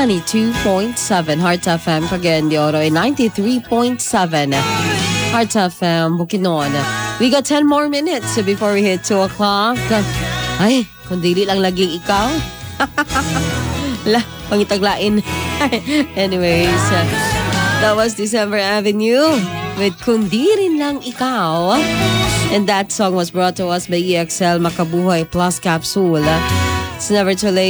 92.7 Heart FM, Cagayan de Oro, 93.7 Heart FM, Bukidnon. We got 10 more minutes before we hit 2 o'clock. Ay, kung dili lang laging ikaw. Pangitaglain. Anyways, that was December Avenue with Kundi Rin Lang Ikaw. And that song was brought to us by EXL Makabuhay Plus Capsule. It's never too late